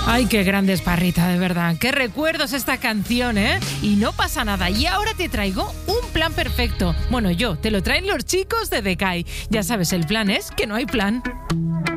Ay, qué grande es Parrita, de verdad. Qué recuerdos esta canción, ¿eh? Y no pasa nada. Y ahora te traigo un plan perfecto. Bueno, te lo traen los chicos de Decay. Ya sabes, el plan es que no hay plan.